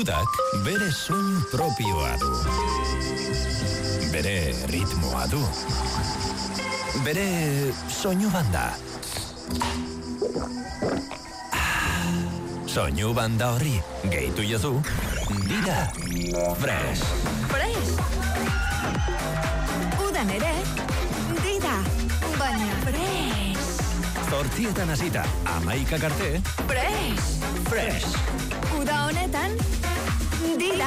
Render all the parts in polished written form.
Udak bere soinu propioa du. Bere ritmoa du. Bere soinu banda. Soinu banda horri gehitu jozu Dida Fresh. Fresh. Udan ere Dida, baina fresh. 8 hasita 11 arte. Fresh. Fresh. Uda honetan Dida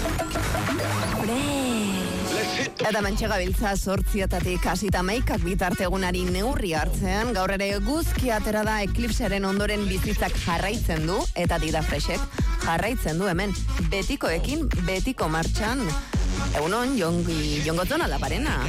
Fresh. Eta mantxe gabiltza 8 hasita 11 bitartegunari neurri hartzean, gaur ere guzki atera da eklipsearen ondoren bizitzak jarraitzen du, eta Dida Freshek jarraitzen du hemen, betikoekin, betiko martxan. Egunon, jongotzon aldaparena.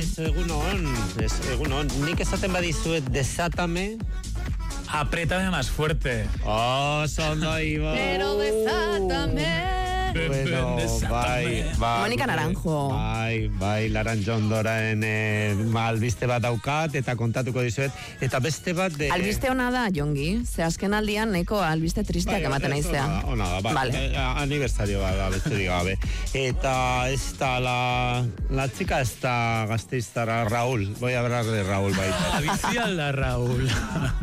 Egunon. Nik esaten badizuet desátame. Apriétame más fuerte. Oh, sondo iba. Pero desátame. Bueno, bai. Mónica Naranjo. Bai, Laranjondoraen albiste bat daukat, eta kontatuko dizuet, eta beste bat de... Albiste ona da, Jongi, ze azken aldian nahiko albiste tristeak ematen naizea. Ona da, vale. Aniversario bat da, beste digabe. Eta ez da la chica ez da gasteiztara, Raúl. Voy a hablar de Raúl baita. Bizial da, Raúl.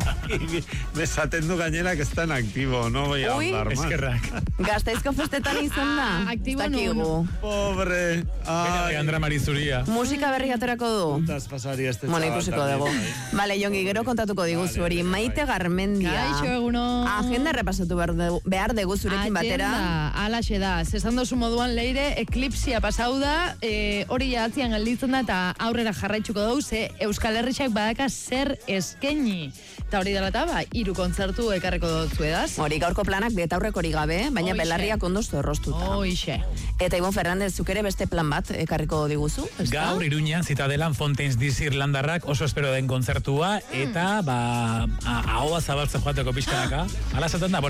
Me esaten du gainera que está en activo, no voy a hablar más. Eskerrak. Gasteizko festetan izan da. Aktibo nun. Pobre. Andra Marizuria. Musika berri aterako du. Putas pasari este chaval. Ikusiko dugu. Vale, Jongi, gero kontatuko diguzu hori. Maite Garmendia. Kaixo, egunon. Agenda repasatu behar dugu zurekin batera. Agenda, alaxe da. Zesan dozu moduan leire, eklipsia pasau da, hori jatzian gelditzen da, eta aurrera jarraitzuko dugu, ze Euskal Herritxak badaka zer eskaini. Eta hori dela eta, 3 kontzertu ekarreko dutzu edaz. Hori gaurko planak betaurrek hori gabe, baina belarriak ondostu errostuta. Hoixe. Eta Ibon Fernández, zuk ere beste plan bat ekarriko diguzu? Gaur Iruñean Zitadelan Fontaines DC Irlandarrak oso espero den kontzertua, eta ahoa zabaltzen joateko pixkanaka. Hala zaten da,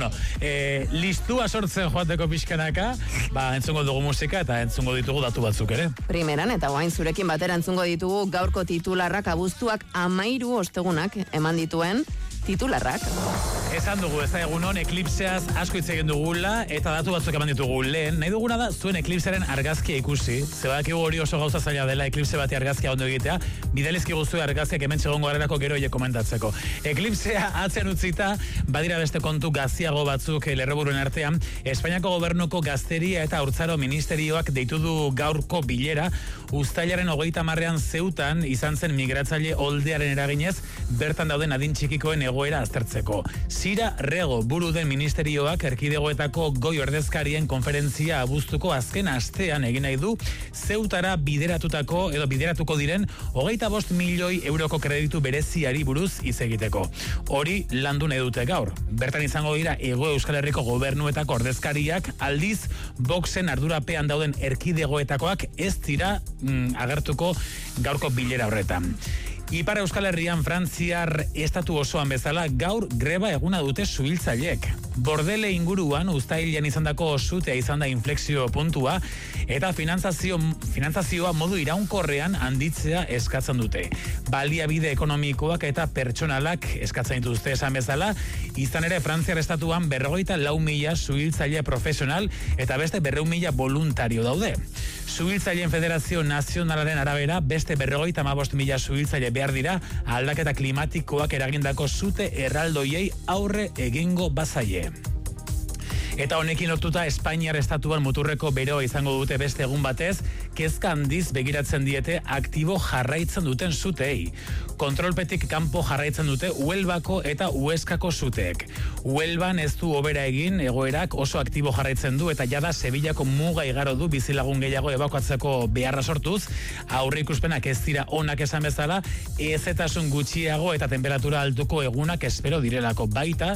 listua sortzen joateko pixkanaka, entzungo dugu musika eta entzungo ditugu datu batzuk ere. Primeran, eta guain zurekin batera entzungo ditugu gaurko titularrak abuztuak 13 ostegunak eman dituen titularrak. Esan dugu, ez da egunon, eklipseaz asko hitz egin dugula, eta datu batzuk eman ditugu lehen. Nahi duguna da, zuen eklipsearen argazkia ikusi. Zebakigu hori oso gauza zaila dela, eklipse bati argazkia ondo egitea. Bidalizki guztu argazkiak hemen txegongo garelako gero hile komentatzeko. Eklipsea atzen utzita, badira beste kontu gaziago batzuk lerroburuen artean. Espainiako gobernuko gazteria eta haurtzaro ministerioak deitu du gaurko bilera. Uztailaren 30 Zeutan izan zen migratzaile oldearen eraginez, bertan dauden adin txikikoen egoera aztertzeko. Sira Rego buru den ministerioak erkidegoetako goi ordezkarien konferentzia abuztuko azken astean egin nahi du Zeutara bideratuko diren 25 milioi euroko kreditu bereziari buruz hitz egiteko. Hori landu nahi dute gaur. Bertan izango dira Hego Euskal Herriko gobernuetako ordezkariak, aldiz Voxen ardurapean dauden erkidegoetakoak ez dira agertuko gaurko bilera horretan. Ipar Euskal Herrian Frantziar estatu osoan bezala gaur greba eguna dute suhiltzaileek. Bordele inguruan uztailean izandako sutea izan da inflexio puntua, eta finantzazioa modu iraunkorrean handitzea eskatzen dute. Baliabide ekonomikoak eta pertsonalak eskatzen dituzte esan bezala, izan ere Frantziar estatuan 54.000 suhiltzaile profesional eta beste 200.000 voluntario daude. Suhiltzaileen Federazio Nazionalaren arabera beste 55.000 suhiltzaile behar dira aldaketa klimatikoak eragindako sute erraldoiei aurre egingo bazaie. Eta honekin lotuta Espainiar estatuan muturreko beroa izango dute beste egun batez, kezka handiz begiratzen diete aktibo jarraitzen duten suteei. Kontrolpetik kanpo jarraitzen dute Huelbako eta Hueskako suteek. Huelban ez du hobera egin, egoerak oso aktibo jarraitzen du, eta jada Sevillako muga igaro du bizilagun gehiago ebakuatzeko beharra sortuz, aurre ikuspenak ez dira onak esan bezala, ezetasun gutxiago eta temperatura altuko egunak espero direlako baita,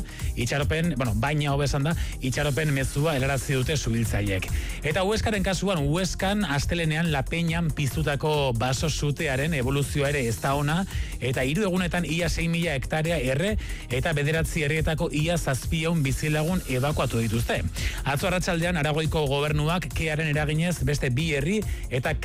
baina hobesan da, itxaropen mezua helarazi dute suhiltzaileek. Eta Hueskaren kasuan, Hueskan astelenean La Peñan piztutako baso sutearen evoluzioa ere ez da ona, eta 3 egunetan ia 6.000 hektarea erre, eta 9 herrietako ia 700 bizilagun ebakuatu dituzte. Atzo arratsaldean Aragoiko gobernuak kearen eraginez beste 2 herri eta